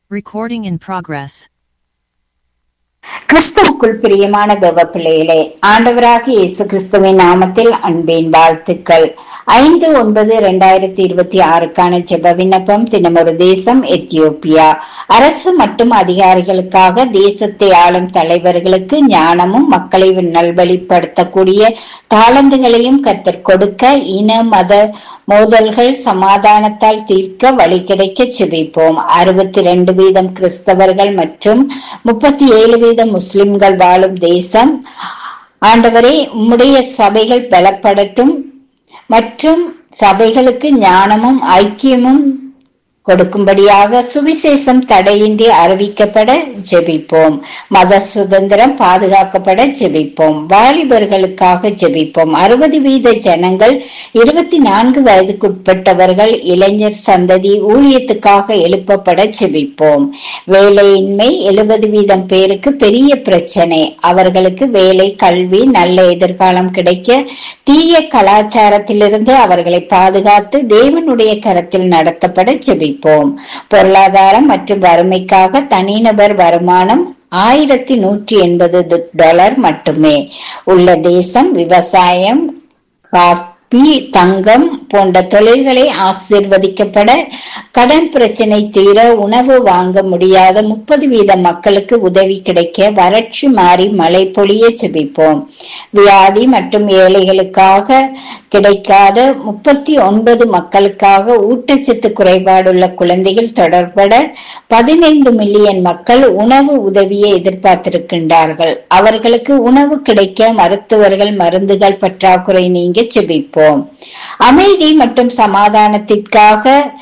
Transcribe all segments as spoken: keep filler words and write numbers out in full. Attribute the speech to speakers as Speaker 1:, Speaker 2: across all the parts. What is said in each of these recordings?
Speaker 1: Recording in progress.
Speaker 2: கிறிஸ்துவுக்குள் பிரியமான தேவ பிள்ளைகளே, ஆண்டவராகிய இயேசு கிறிஸ்துவின் நாமத்தில் அன்பின் வாழ்த்துக்கள். ஐந்து ஒன்பது இரண்டாயிரத்தி இருபத்தி ஆறுக்கான ஜெப விண்ணப்பம். தினமொரு தேசம் எத்தியோப்பியா. அரசு மற்றும் அதிகாரிகளுக்காக தேசத்தை ஆளும் தலைவர்களுக்கு ஞானமும் மக்களை நல்வழிப்படுத்தக்கூடிய தாளந்துகளையும் கர்த்தர் கொடுக்க, இன மத மோதல்கள் சமாதானத்தால் தீர்க்க வழி கிடைக்க செபிப்போம். அறுபத்தி இரண்டு வீதம் கிறிஸ்தவர்கள் மற்றும் முப்பத்தி ஏழு வீதம் முஸ்லிம்கள் வாழும் தேசம். ஆண்டவரே, உம்முடைய சபைகள் பலப்படட்டும் மற்றும் சபைகளுக்கு ஞானமும் ஐக்கியமும் கொடுக்கும்படியாக சுவிசேஷம் தடையின்றி அறிவிக்கப்பட ஜெபிப்போம். மத சுதந்திரம் பாதுகாக்கப்பட ஜெபிப்போம். வாலிபர்களுக்காக ஜெபிப்போம். அறுபது வீத ஜனங்கள், இருபத்தி நான்கு வயதுக்குட்பட்டவர்கள், இளைஞர் சந்ததி ஊழியத்துக்காக எழுப்பப்பட ஜெபிப்போம். வேலையின்மை எழுபது வீதம் பேருக்கு பெரிய பிரச்சனை. அவர்களுக்கு வேலை, கல்வி, நல்ல எதிர்காலம் கிடைக்க தீய கலாச்சாரத்திலிருந்து அவர்களை பாதுகாத்து தேவனுடைய கரத்தில் நடத்தப்பட ஜெபிப்போம். பொருளாதாரம் மற்றும் வறுமைக்காக தனிநபர் வருமானம் ஆயிரத்தி நூற்றி எண்பது டாலர் மட்டுமே உள்ள தேசம். விவசாயம், காஃபி, தங்கம் போன்ற தொழில்களை ஆசீர்வதிக்கப்பட, கடன் பிரச்சனை தீர, உணவு வாங்க முடியாத முப்பது வீத மக்களுக்கு உதவி கிடைக்க, வறட்சி மாறி மழை பொழிய செபிப்போம். வியாதி மற்றும் ஏழைகளுக்காக கிடைக்காத முப்பத்தி ஒன்பது மக்களுக்காக, ஊட்டச்சத்து குறைபாடுள்ள குழந்தைகள் தொடர்பட பதினைந்து மில்லியன் மக்கள் உணவு உதவியை எதிர்பார்த்திருக்கின்றார்கள். அவர்களுக்கு உணவு கிடைக்க, மருத்துவர்கள் மருந்துகள் பற்றாக்குறை நீங்க செபிப்போம். அமைதி மற்றும் சமாதானத்திற்காக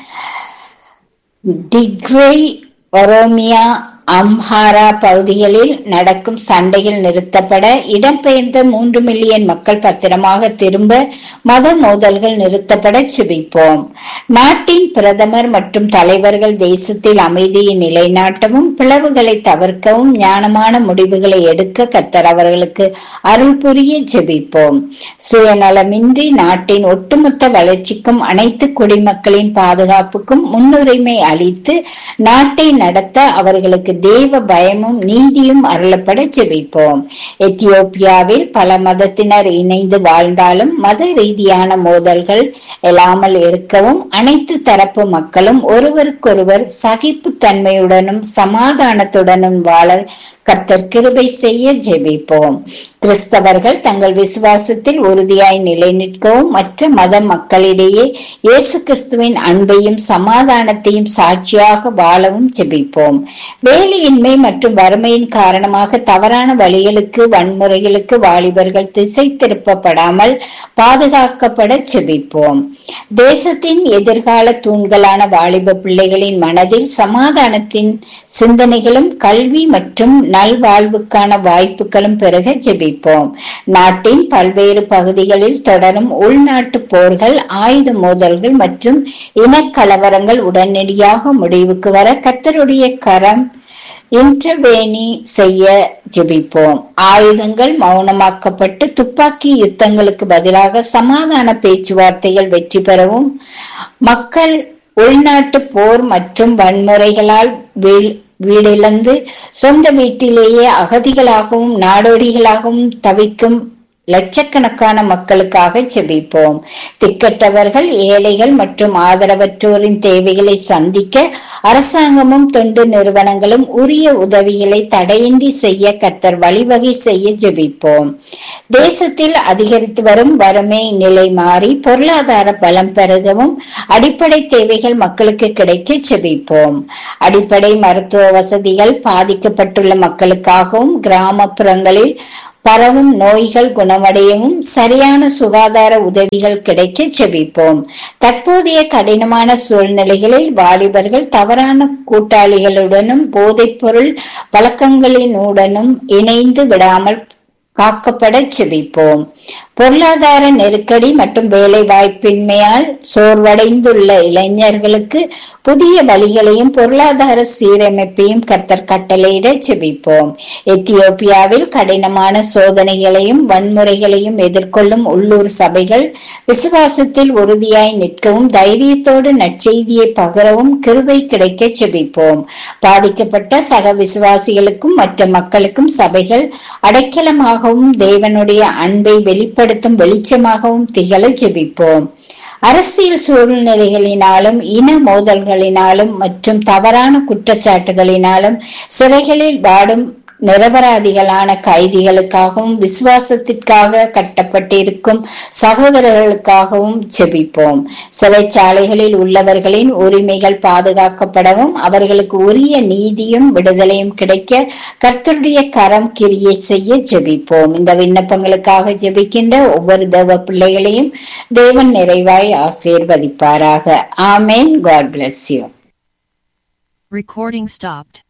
Speaker 2: டிக்ரை, ஒரோமியா, அம்ஹாரா பகுதிகளில் நடக்கும் சண்டைகள் நிறுத்தப்பட, இடம்பெயர்ந்த மூன்று மில்லியன் மக்கள் பத்திரமாக திரும்ப, மத மோதல்கள் நிறுத்தப்பட செபிப்போம். நாட்டின் பிரதமர் மற்றும் தலைவர்கள் தேசத்தில் அமைதியை நிலைநாட்டவும் பிளவுகளை தவிர்க்கவும் ஞானமான முடிவுகளை எடுக்க கர்த்தர் அவர்களுக்கு அருள் புரிய ஜெபிப்போம். சுயநலமின்றி நாட்டின் ஒட்டுமொத்த வளர்ச்சிக்கும் அனைத்து குடிமக்களின் பாதுகாப்புக்கும் முன்னுரிமை அளித்து நாட்டை நடத்த அவர்களுக்கு தேவ பயமும் நீதியும் அருளப்பட ஜெபிப்போம். எத்தியோப்பியாவில் பல மதத்தினர் இணைந்து வாழ்ந்தாலும் மத ரீதியான மோதல்கள் எழாமல் இருக்கவும், அனைத்து தரப்பு மக்களும் ஒருவருக்கொருவர் சகிப்பு தன்மையுடனும் சமாதானத்துடனும் வாழ கர்த்தர் கிருபை செய்ய ஜெபிப்போம். கிறிஸ்தவர்கள் தங்கள் விசுவாசத்தில் உறுதியாய் நிலை நிற்கவும், மற்ற மத மக்களிடையே இயேசு கிறிஸ்துவின் அன்பையும் சமாதானத்தையும் சாட்சியாக வாழவும் ஜெபிப்போம். வேலையின்மை மற்றும் வறுமையின் காரணமாக தவறான வழிகளுக்கு, வன்முறைகளுக்கு வாலிபர்கள் திசை திருப்பப்படாமல் பாதுகாக்கப்பட ஜெபிப்போம். தேசத்தின் எதிர்கால தூண்களான வாலிப பிள்ளைகளின் மனதில் சமாதானத்தின் சிந்தனைகளும் கல்வி மற்றும் நல்வாழ்வுக்கான வாய்ப்புகளும் பெருக ஜெபிப்போம். நாட்டின் பல்வேறு பகுதிகளில் தொடரும் உள்நாட்டு போர்கள், ஆயுத மோதல்கள் மற்றும் இனக்கலவரங்கள் உடனடியாக முடிவுக்கு வர கர்த்தருடைய கரம் இன்டர்வேனி செய்ய ஜெபிப்போம். ஆயுதங்கள் மௌனமாக்கப்பட்டு துப்பாக்கி யுத்தங்களுக்கு பதிலாக சமாதான பேச்சுவார்த்தைகள் வெற்றி பெறவும், மக்கள் உள்நாட்டு போர் மற்றும் வன்முறைகளால் வீடிழந்து சொந்த வீட்டிலேயே அகதிகளாகவும் நாடோடிகளாகவும் தவிக்கும் லட்சக்கணக்கான மக்களுக்காக செபிப்போம். திக்கற்றவர்கள், ஏழைகள் மற்றும் ஆதரவற்றோரின் தேவைகளை சந்திக்க அரசாங்கமும் தொண்டு நிறுவனங்களும் உரிய உதவிகளை தடையின்றி செய்ய கர்த்தர் வழிவகை செய்ய ஜெபிப்போம். தேசத்தில் அதிகரித்து வரும் வறுமை நிலை மாறி பொருளாதார பலம் பெருகவும், அடிப்படை தேவைகள் மக்களுக்கு கிடைக்க செபிப்போம். அடிப்படை மருத்துவ வசதிகள் பாதிக்கப்பட்டுள்ள மக்களுக்காகவும், கிராமப்புறங்களில் பரவும் நோய்கள் குணமடையவும் சரியான சுகாதார உதவிகள் கிடைக்க செபிப்போம். தற்போதைய கடினமான சூழ்நிலைகளில் வாலிபர்கள் தவறான கூட்டாளிகளுடனும் போதைப் பொருள் பழக்கங்களினுடனும் இணைந்து விடாமல் காக்கப்பட செபிப்போம். பொருளாதார நெருக்கடி மற்றும் வேலை வாய்ப்பின்மையால் சோர்வடைந்துள்ள இளைஞர்களுக்கு புதிய வழிகளையும் பொருளாதார சீரமைப்பையும் கர்த்தர் கட்டளையிட செபிப்போம். எத்தியோப்பியாவில் கடினமான சோதனைகளையும் வன்முறைகளையும் எதிர்கொள்ளும் உள்ளூர் சபைகள் விசுவாசத்தில் உறுதியாய் நிற்கவும் தைரியத்தோடு நற்செய்தியை பகிரவும் கிருபை கிடைக்க செபிப்போம். பாதிக்கப்பட்ட சக விசுவாசிகளுக்கும் மற்ற மக்களுக்கும் சபைகள் அடைக்கலமாகவும் தேவனுடைய அன்பை வெளிப்படுத்தும் வெளிச்சமாகவும் திகழ ஜெபிப்போம். அரசியல் சூழ்நிலைகளினாலும் இன மோதல்களினாலும் மற்றும் தவறான குற்றச்சாட்டுகளினாலும் சிறைகளில் வாடும் நிரபராதிகளான கைதிகளுக்காகவும் விசுவாசத்திற்காக கட்டப்பட்டிருக்கும் சகோதரர்களுக்காகவும் ஜெபிப்போம். சிறைச்சாலைகளில் உள்ளவர்களின் உரிமைகள் பாதுகாக்கப்படவும் அவர்களுக்கு உரிய நீதியும் விடுதலையும் கிடைக்க கர்த்தருடைய கரம் கிரியை செய்ய ஜெபிப்போம். இந்த விண்ணப்பங்களுக்காக ஜெபிக்கின்ற ஒவ்வொரு தேவ பிள்ளைகளையும் தேவன் நிறைவாய் ஆசீர்வதிப்பாராக. ஆமேன். God bless you.
Speaker 1: Recording stopped.